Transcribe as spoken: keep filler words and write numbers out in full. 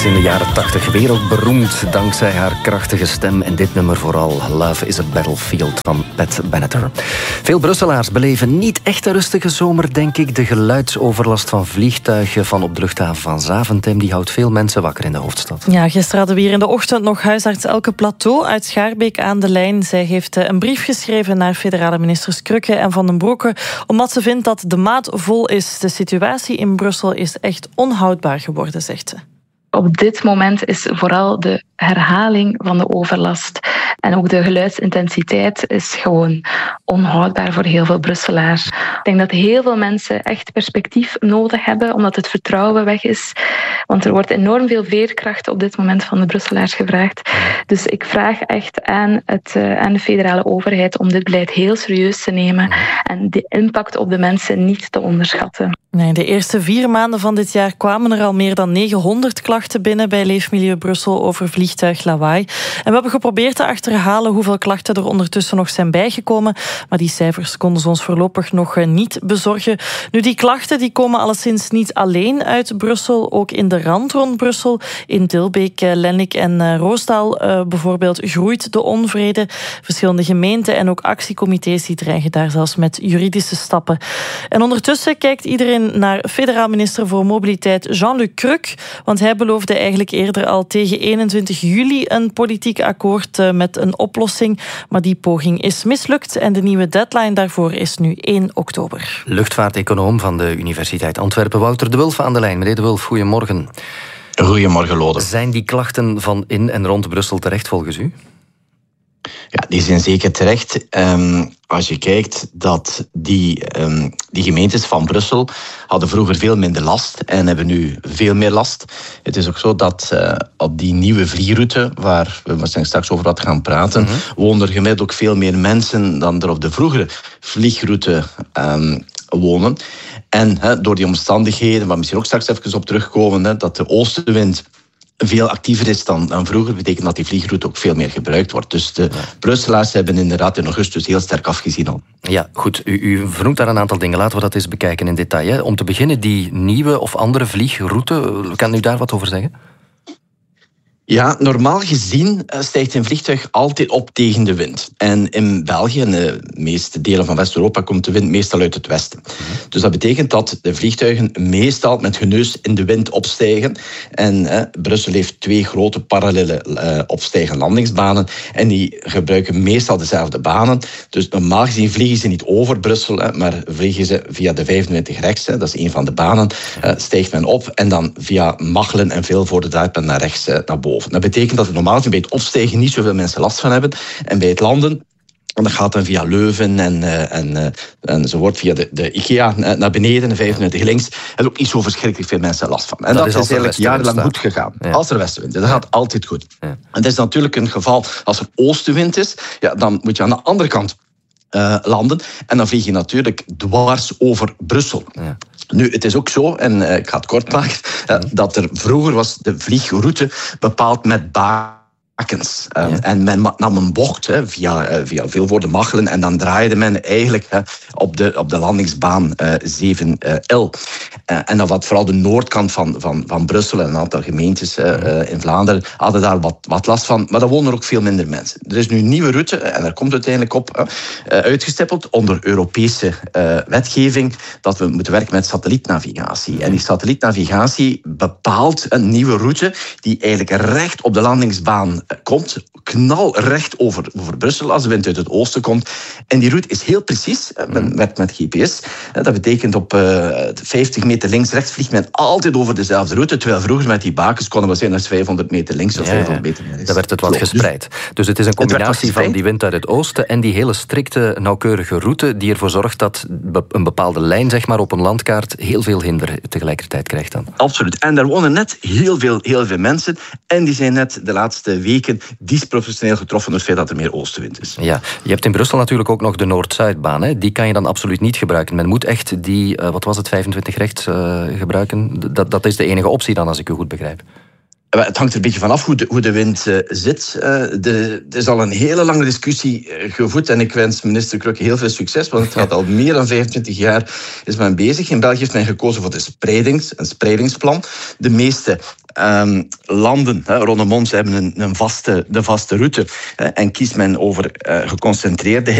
werd in de jaren tachtig wereldberoemd dankzij haar krachtige stem en dit nummer vooral, Love is a Battlefield van Pat Benatar. Veel Brusselaars beleven niet echt een rustige zomer, denk ik. De geluidsoverlast van vliegtuigen van op de luchthaven van Zaventem die houdt veel mensen wakker in de hoofdstad. Ja, gisteren hadden we hier in de ochtend nog huisarts Elke Plateau uit Schaarbeek aan de lijn. Zij heeft een brief geschreven naar federale ministers Krukke en Van den Broeke, omdat ze vindt dat de maat vol is. De situatie in Brussel is echt onhoudbaar geworden, zegt ze. Op dit moment is vooral de herhaling van de overlast en ook de geluidsintensiteit is gewoon onhoudbaar voor heel veel Brusselaars. Ik denk dat heel veel mensen echt perspectief nodig hebben, omdat het vertrouwen weg is. Want er wordt enorm veel veerkracht op dit moment van de Brusselaars gevraagd. Dus ik vraag echt aan, het, aan de federale overheid om dit beleid heel serieus te nemen en de impact op de mensen niet te onderschatten. Nee, de eerste vier maanden van dit jaar kwamen er al meer dan negenhonderd klachten binnen bij Leefmilieu Brussel over vliegtuiglawaai. En we hebben geprobeerd te achterhalen hoeveel klachten er ondertussen nog zijn bijgekomen, maar die cijfers konden ze ons voorlopig nog niet bezorgen. Nu, die klachten die komen alleszins niet alleen uit Brussel, ook in de rand rond Brussel, in Dilbeek, Lennik en Roosdaal uh, bijvoorbeeld, groeit de onvrede. Verschillende gemeenten en ook actiecomité's die dreigen daar zelfs met juridische stappen. En ondertussen kijkt iedereen naar federaal minister voor Mobiliteit Jean-Luc Kruk, want hij beloofde eigenlijk eerder al tegen eenentwintig juli een politiek akkoord met een oplossing, maar die poging is mislukt en de nieuwe deadline daarvoor is nu één oktober. Luchtvaarteconoom van de Universiteit Antwerpen, Wouter de Wulf aan de lijn. Meneer de Wulf, goedemorgen. Goedemorgen, Lode. Zijn die klachten van in en rond Brussel terecht volgens u? Ja, die zijn zeker terecht. Um, als je kijkt dat die, um, die gemeentes van Brussel hadden vroeger veel minder last en hebben nu veel meer last. Het is ook zo dat uh, op die nieuwe vliegroute, waar we waarschijnlijk straks over wat gaan praten, mm-hmm. wonen er gemiddeld ook veel meer mensen dan er op de vroegere vliegroute um, wonen. En he, door die omstandigheden, waar we misschien ook straks even op terugkomen, he, dat de oostenwind veel actiever is dan, dan vroeger, betekent dat die vliegroute ook veel meer gebruikt wordt. Dus de ja. Brusselaars hebben inderdaad in augustus heel sterk afgezien al. Ja, goed. U, u vernoemt daar een aantal dingen. Laten we dat eens bekijken in detail. Hè. Om te beginnen, die nieuwe of andere vliegroute, kan u daar wat over zeggen? Ja, normaal gezien stijgt een vliegtuig altijd op tegen de wind. En in België en de meeste delen van West-Europa komt de wind meestal uit het westen. Mm-hmm. Dus dat betekent dat de vliegtuigen meestal met hun neus in de wind opstijgen. En eh, Brussel heeft twee grote parallele eh, opstijg- en landingsbanen. En die gebruiken meestal dezelfde banen. Dus normaal gezien vliegen ze niet over Brussel, hè, maar vliegen ze via de vijfentwintig rechts. Hè, dat is een van de banen. Eh, stijgt men op en dan via Machelen en Vilvoorde draait men naar rechts eh, naar boven. Dat betekent dat er normaal bij het opstijgen niet zoveel mensen last van hebben. En bij het landen, en dat gaat dan via Leuven en, en, enzovoort, via de, de IKEA naar beneden, de vijfentwintig links, en ook niet zo verschrikkelijk veel mensen last van. En dat, dat is, is eigenlijk jarenlang goed gegaan. Ja. Als er westenwind is, dat gaat altijd goed. Ja. En het is natuurlijk een geval, als er oostenwind is, ja, dan moet je aan de andere kant Uh, landen. En dan vlieg je natuurlijk dwars over Brussel. Ja. Nu, het is ook zo, en uh, ik ga het kort maken, uh, dat er vroeger was de vliegroute bepaald met bakens. Uh, ja. En men nam een bocht hè, via, uh, via Vilvoorde Machelen en dan draaide men eigenlijk uh, op, de, op de landingsbaan uh, zeven L. Uh, en dan wat vooral de noordkant van, van, van Brussel en een aantal gemeentes uh, uh, in Vlaanderen hadden daar wat, wat last van, maar daar wonen er ook veel minder mensen. Er is nu een nieuwe route, en daar komt uiteindelijk op, uh, uitgestippeld onder Europese uh, wetgeving, dat we moeten werken met satellietnavigatie. En die satellietnavigatie bepaalt een nieuwe route die eigenlijk recht op de landingsbaan komt, knalrecht over, over Brussel als de wind uit het oosten komt. En die route is heel precies. Men werkt met G P S. Dat betekent op uh, vijftig meter links-rechts vliegt men altijd over dezelfde route, terwijl vroeger met die bakens konden we zijn als vijfhonderd meter links of ja, vijfhonderd meter rechts. Dan werd het wat gespreid. Dus het is een combinatie van die wind uit het oosten en die hele strikte, nauwkeurige route die ervoor zorgt dat een bepaalde lijn zeg maar, op een landkaart heel veel hinder tegelijkertijd krijgt dan. Absoluut. En daar wonen net heel veel, heel veel mensen en die zijn net de laatste weken disproportioneel getroffen door het feit dat er meer oostenwind is. Ja, je hebt in Brussel natuurlijk ook nog de Noord-Zuidbaan. Hè? Die kan je dan absoluut niet gebruiken. Men moet echt die, uh, wat was het, vijfentwintig rechts uh, gebruiken. Dat, dat is de enige optie dan, als ik u goed begrijp. Het hangt er een beetje vanaf hoe de, hoe de wind uh, zit. Uh, de, er is al een hele lange discussie uh, gevoerd en ik wens minister Klukke heel veel succes, want het gaat al meer dan vijfentwintig jaar is men bezig. In België heeft men gekozen voor de spreidings, een speidingsplan. De meeste um, landen hè, rondom ons hebben een, een, vaste, de vaste route hè, en kiest men over uh, geconcentreerde